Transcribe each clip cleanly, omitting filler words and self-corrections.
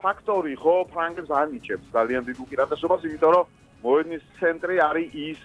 ფაქტორი ხო ფრანგებს ანიჭებს ძალიან დიდ უპირატესობას, იმიტომ რომ მოედნის ცენტრი არის ის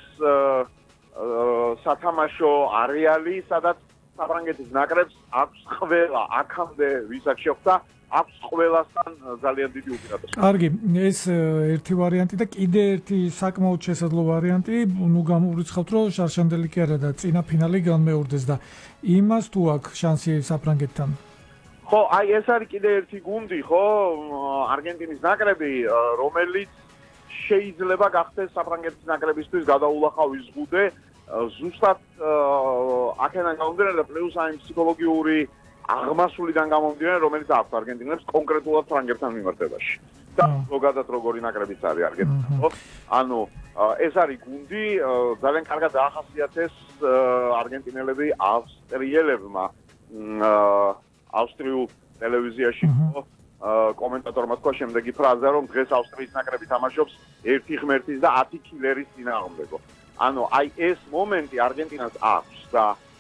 სათამაშო არეალი, სადაც საფრანგეთის ნაკრებს აქვს ყველა აქამდე ვისაც შეხვდა, აქვს ყველასთან ძალიან დიდი უპირატესობა. კარგი, ეს ერთი ვარიანტი და კიდე ერთი საკმაოდ შესაძლო ვარიანტი, ნუ გამოვრიცხავთ, რომ შარშანდელი კი არა და წინა ფინალი განმეორდეს და იმას თუ აქვს შანსი საფრანგეთთან. ხო, აი ეს არის კიდე ერთი გუნდი, ხო, არგენტინის ნაკრები, რომელიც შეიძლება გახდეს საფრანგეთის ნაკრებისთვის გადაულახავის ზღუდე, ზუსტად აქედან გამომდინარე და პლუს აი ფსიქოლოგიური აღმასვლიდან გამომდინარე, რომელიც აქვს არგენტინელებს კონკრეტულად ფრანგებთან მიმართებაში. და ზოგადად როგორი ნაკრებიც არის არგენტინა, ხო? ანუ ეს არის გუნდი, ძალიან კარგად დაახასიათეს არგენტინელები ავსტრიელებმა ავსტრიულ ტელევიზიაში კომენტატორმა თქვა შემდეგი ფრაზა, რომ დღეს ავსტრიის ნაკრები თამაშობს 1 ღმერთის და 10 კილერის წინააღმდეგო. ანუ აი ეს მომენტი არგენტინას აქვს და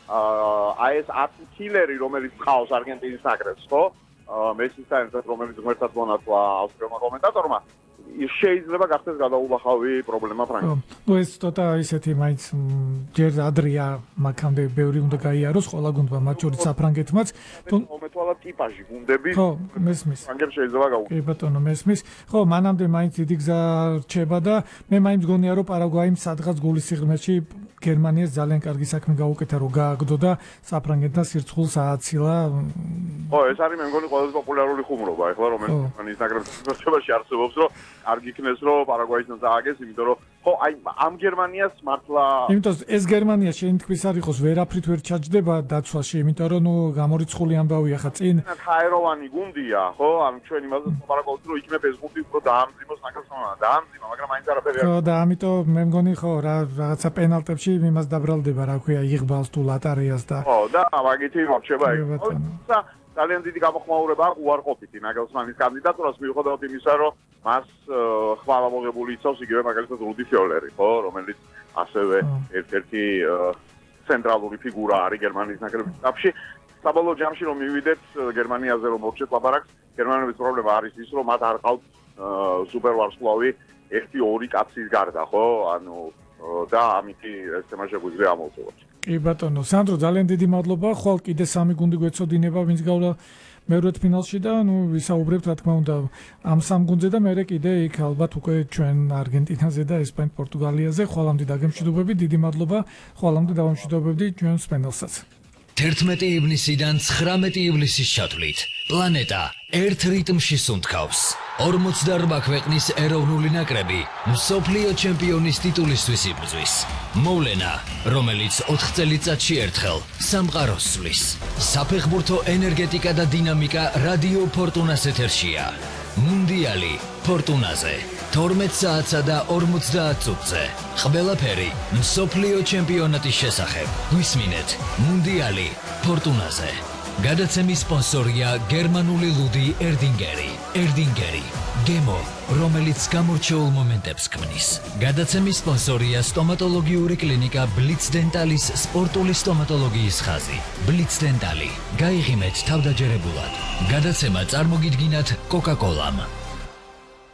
აი ეს 10 კილერი, რომელიც ყავს არგენტინის ნაკრებს, ხო? მესისთან ერთად რომელიც ღმერთად მონათლა ავსტრიულმა კომენტატორმა, შეიძლება გახდეს გადაულახავი პრობლემა ფრანგეთს. ნუ ეს ცოტა ისეთი მაინც ჯერ ადრეა, მაგამდე ბევრი უნდა გაიაროს ყველა გუნდმა, მათ შორის საფრანგეთმაც. მომეთვალა ტიპაჟი გუნდები. ხო, მესმის. ფრანგებს შეიძლება გაუქმდეს. კი ბატონო, მესმის. ხო, მანამდე მაინც დიდი გზა რჩება და მე მაინც მგონია, რომ პარაგვაიმ სადღაც გოლის სიღრმეში გერმანიას ძალიან კარგი საქმე გაუკეთა, რომ გააგდო და საფრანგეთთან სირცხულს ააცილა. ხო, ეს არის მე მგონი ყველაზე პოპულარული ხუმრობა, ახლა რომელიც გერმანიის ნაკრების მიმართებაში არსებობს, რომ კარგი იქნეს, რომ პარაგვაისთან დააგეს, იმიტომ რომ ხო, აი ამ გერმანიას მართლა იმიტომ ეს გერმანია შენ თქვის არ იყოს ვერაფრით ვერ ჩაჯდება დაცვაში, იმიტომ რომ ნუ გამორიცხული ამბავია ხა წინ ჰაეროვანი გუნდია, ხო? ანუ ჩვენ იმაზე ვაპარაკობთ, რომ იქნებ ეს გუნდი უფრო დაამძიმოს ნაკრებსა, დაამძიმა, მაგრამ მაინც არაფერი არ. ხო, და ამიტომ მე მგონი ხო, რაღაცა პენალტებში იმას დაბრალდება, რა ქვია, იღბალს თუ ლატარიას და ხო, და მაგითი მოხდება ეგ. ძალიან დიდი გამოხმაურება აქვს უარყოფითი ნაგელსმანის კანდიდატურას მიუხედავად იმისა, რომ მას ხვალ მოგებული იცავს იგივე მაგალითად რუდი ფიოლერი, ხო, რომელიც ასევე ერთ-ერთი ცენტრალური ფიგურა არის გერმანიის ნაკრების штаბში. საბოლოო ჯამში რომ მივიდეთ გერმანიაზე რომ მოვჭეთ ლაპარაკს, გერმანების პრობლემა არის ის, რომ მათ არ ყავთ სუპერვარსკვლავი 1-2 კაცის გარდა, ხო? ანუ და ამიტი ეს თემა შეგვიძლია ამოვწევოთ. კი ბატონო, სანდრო, ძალიან დიდი მადლობა. ხვალ კიდე 3 გუნდი გვეცოდინება, ვინც გავლა მეორე ფინალში და ნუ ვისაუბრებთ რა თქმა უნდა ამ 3 გუნდზე და მე კიდე იქ ალბათ უკვე ჩვენ არგენტინაზე და ესპანეთ პორტუგალიაზე. ხვალამდე დაგემშვიდობები, დიდი მადლობა. ხვალამდე დავამშვიდობებდი ჩვენს პენელსაც. 11 ივნისიდან 19 ივლისის ჩათვლით პლანეტა ერთ რიტმში სუნთქავს. 48 ქვეყნის ეროვნული ნაკრები მსოფლიო ჩემპიონის ტიტულისთვის იბრძვის. მოვლენა, რომელიც 4 წელიწადში ერთხელ სამყაროს სვლის. საფეხბურთო ენერგეტიკა და დინამიკა რადიო ფორტუნას ეთერშია. მუნდიალი ფორტუნაზე 12 საათსა და 50 წუთზე. ყველაფერი მსოფლიო ჩემპიონატის შესახებ. გვისმინეთ მუნდიალი ფორტუნაზე. გადაცემის სპონსორია გერმანული ლუდი ერდინგერი. ერდინგერი გემო, რომელიც გამორჩეულ მომენტებს ქმნის. გადაცემის სპონსორია სტომატოლოგიური კლინიკა ბლიც დენტალის სპორტული სტომატოლოგიის ხაზი. ბლიც დენტალი. გაიღიმეთ თავდაჯერებულად. გადაცემა წარმოგიდგინათ კოკა-კოლამ.